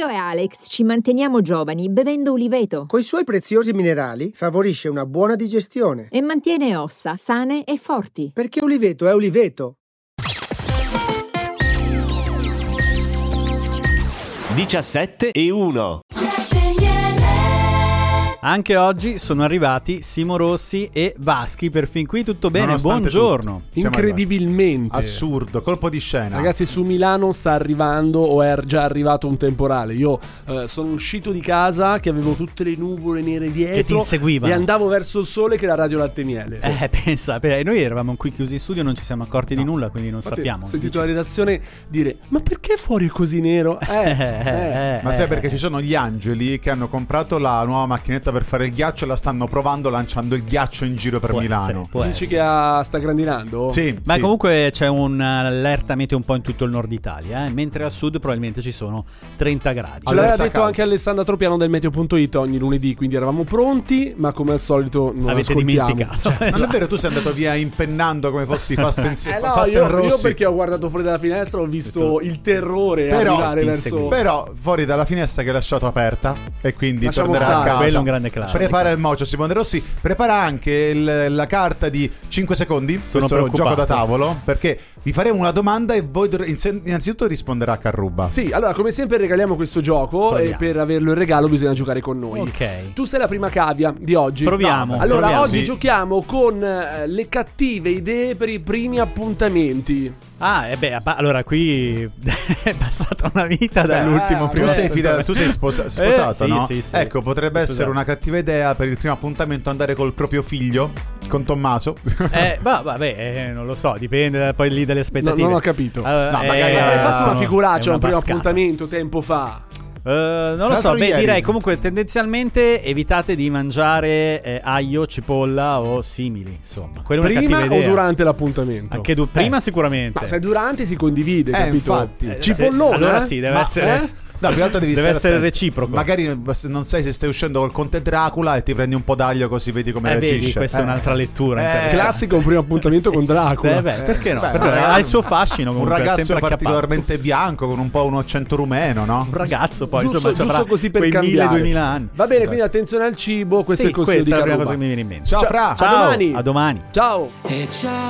Io e Alex ci manteniamo giovani bevendo uliveto. Coi suoi preziosi minerali favorisce una buona digestione. E mantiene ossa sane e forti. Perché uliveto è uliveto. 17:1. Anche oggi sono arrivati Simo Rossi e Vaschi, per fin qui tutto bene, Nonostante buongiorno. Incredibilmente Assurdo, colpo di scena. Ragazzi, su Milano sta arrivando o è già arrivato un temporale. Io sono uscito di casa che avevo tutte le nuvole nere dietro che ti inseguivano e andavo verso il sole che era Radio Latte Miele. Pensa, noi eravamo qui chiusi in studio, non ci siamo accorti di nulla, quindi non sappiamo. Ho sentito la redazione dire: ma perché fuori è così nero? Ma sai perché ci sono gli angeli che hanno comprato la nuova macchinetta per fare il ghiaccio e la stanno provando lanciando il ghiaccio in giro per Milano. Dici che sta grandinando? Sì. Ma comunque c'è un'allerta meteo un po' in tutto il nord Italia, mentre al sud probabilmente ci sono 30 gradi. Ce l'aveva detto anche Alessandra Tropiano del Meteo.it ogni lunedì, quindi eravamo pronti, ma come al solito non avete dimenticato. Non è vero, tu sei andato via impennando come fossi Fast and io Rossi. perché ho guardato fuori dalla finestra, ho visto il terrore arrivare verso. Però fuori dalla finestra che hai lasciato aperta e quindi Lasciamo tornerà a casa. Quello è un grande classico. Prepara il mocio Simone Rossi, prepara anche la carta di 5 secondi. Sono questo preoccupato. gioco da tavolo, perché vi faremo una domanda e voi innanzitutto risponderà Carruba. Sì, allora come sempre regaliamo questo gioco e per averlo in regalo bisogna giocare con noi. Ok. Tu sei la prima cavia di oggi. Proviamo. No. Allora proviamo. oggi giochiamo con le cattive idee per i primi appuntamenti. Allora qui è passata una vita dall'ultimo primo. Tu sei sposata, sì, no? sì. Ecco, potrebbe essere una cattiva idea per il primo appuntamento andare col proprio figlio, con Tommaso. Non lo so, dipende poi lì dalle aspettative. Non ho capito. magari hai fatto una figuraccia a un primo appuntamento tempo fa. Non lo so, direi comunque tendenzialmente evitate di mangiare aglio, cipolla o simili, insomma. Quella è una prima cattiva o idea. durante l'appuntamento? Anche prima sicuramente. Ma se durante si condivide, capito? Infatti. Cipollone. Allora sì, deve essere No, più che altro devi deve essere attento. reciproco. Magari non sai se stai uscendo col Conte Dracula e ti prendi un po' d'aglio così vedi come reagisce. Vedi, questa è un'altra lettura interessante. Classico un primo appuntamento con Dracula. Perché no? Beh, ha il suo fascino comunque. Un ragazzo sempre particolarmente bianco con un po' un accento rumeno, no? Un ragazzo poi giusto così per quei cambiare. 1000-2000 anni. Va bene, quindi attenzione al cibo. Questo è il consiglio di questa è la prima Carruba. cosa che mi viene in mente. Ciao Fra. A domani. A domani. Ciao. E ciao.